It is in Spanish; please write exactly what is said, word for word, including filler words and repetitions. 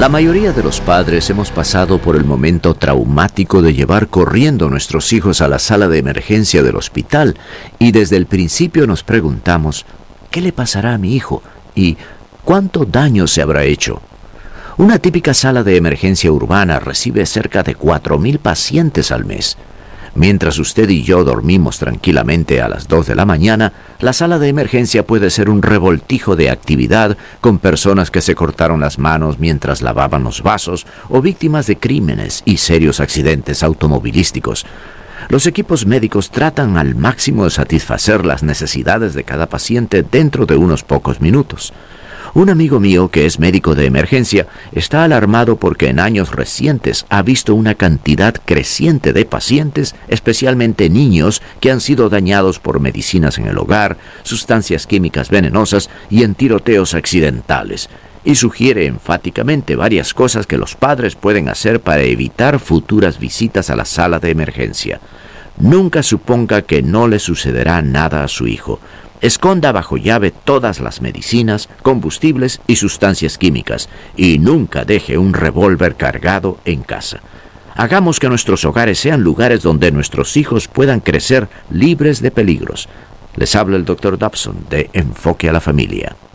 La mayoría de los padres hemos pasado por el momento traumático de llevar corriendo a nuestros hijos a la sala de emergencia del hospital y desde el principio nos preguntamos, ¿qué le pasará a mi hijo? ¿Y cuánto daño se habrá hecho? Una típica sala de emergencia urbana recibe cerca de cuatro mil pacientes al mes. Mientras usted y yo dormimos tranquilamente a las dos de la mañana, la sala de emergencia puede ser un revoltijo de actividad con personas que se cortaron las manos mientras lavaban los vasos o víctimas de crímenes y serios accidentes automovilísticos. Los equipos médicos tratan al máximo de satisfacer las necesidades de cada paciente dentro de unos pocos minutos. Un amigo mío que es médico de emergencia está alarmado porque en años recientes ha visto una cantidad creciente de pacientes, especialmente niños, que han sido dañados por medicinas en el hogar, sustancias químicas venenosas y en tiroteos accidentales. Y sugiere enfáticamente varias cosas que los padres pueden hacer para evitar futuras visitas a la sala de emergencia. Nunca suponga que no le sucederá nada a su hijo. Esconda bajo llave todas las medicinas, combustibles y sustancias químicas y nunca deje un revólver cargado en casa. Hagamos que nuestros hogares sean lugares donde nuestros hijos puedan crecer libres de peligros. Les habla el doctor Dobson de Enfoque a la Familia.